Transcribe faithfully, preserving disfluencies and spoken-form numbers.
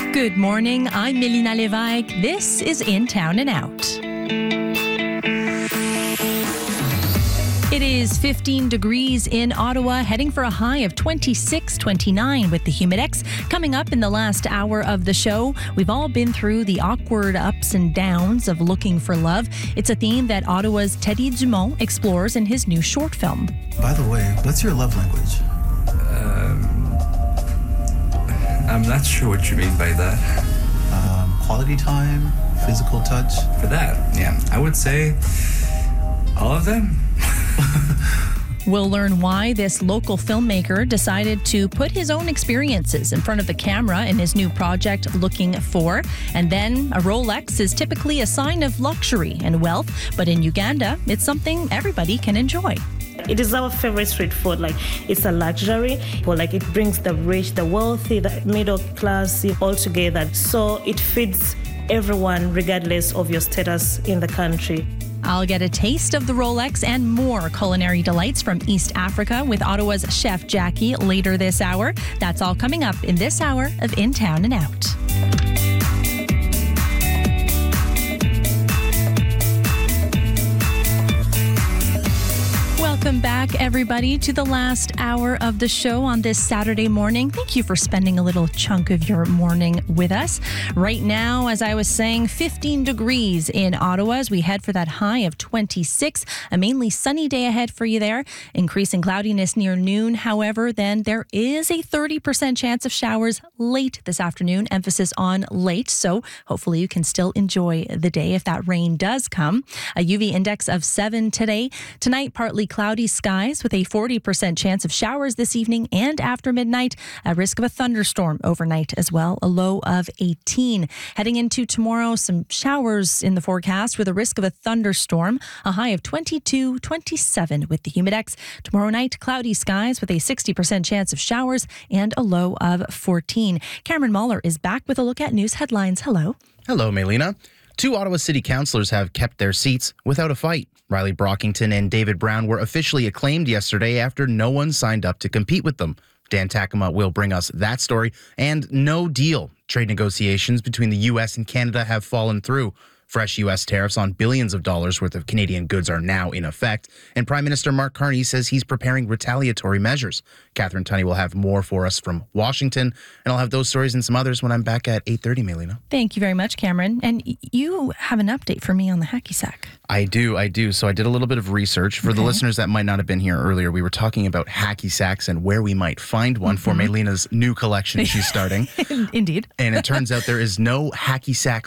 Good morning, I'm Melina Levesque. This is In Town and Out. It is fifteen degrees in Ottawa, heading for a high of twenty-six, twenty-nine with the Humidex. Coming up in the last hour of the show, we've all been through the awkward ups and downs of looking for love. It's a theme that Ottawa's Teddy Dumont explores in his new short film. By the way, what's your love language? Um, I'm not sure what you mean by that. Um, quality time, physical touch? For that, yeah, I would say all of them. We'll learn why this local filmmaker decided to put his own experiences in front of the camera in his new project, Looking For. And then a Rolex is typically a sign of luxury and wealth, but in Uganda, it's something everybody can enjoy. It is our favorite street food. Like, it's a luxury, but like it brings the rich, the wealthy, the middle class all together. So it feeds everyone regardless of your status in the country. I'll get a taste of the Rolex and more culinary delights from East Africa with Ottawa's Chef Jackie later this hour. That's all coming up in this hour of In Town and Out. Welcome back, everybody, to the last hour of the show on this Saturday morning. Thank you for spending a little chunk of your morning with us. Right now, as I was saying, fifteen degrees in Ottawa as we head for that high of twenty-six. A mainly sunny day ahead for you there. Increasing cloudiness near noon. However, then there is a thirty percent chance of showers late this afternoon. Emphasis on late. So hopefully you can still enjoy the day if that rain does come. A U V index of seven today. Tonight, partly cloudy. Cloudy skies with a forty percent chance of showers this evening and after midnight. A risk of a thunderstorm overnight as well. A low of eighteen. Heading into tomorrow, some showers in the forecast with a risk of a thunderstorm. A high of twenty-two, twenty-seven with the Humidex. Tomorrow night, cloudy skies with a sixty percent chance of showers and a low of fourteen. Cameron Mahler is back with a look at news headlines. Hello. Hello, Melina. Two Ottawa City councillors have kept their seats without a fight. Riley Brockington and David Brown were officially acclaimed yesterday after no one signed up to compete with them. Dan Takema will bring us that story. And no deal. Trade negotiations between the U S and Canada have fallen through. Fresh U S tariffs on billions of dollars worth of Canadian goods are now in effect, and Prime Minister Mark Carney says he's preparing retaliatory measures. Catherine Tunney will have more for us from Washington, and I'll have those stories and some others when I'm back at eight thirty, Melina. Thank you very much, Cameron. And you have an update for me on the hacky sack. I do, I do. So I did a little bit of research. For okay. the listeners that might not have been here earlier, we were talking about hacky sacks and where we might find one mm-hmm. for Melina's new collection she's starting. Indeed. And it turns out there is no hacky sack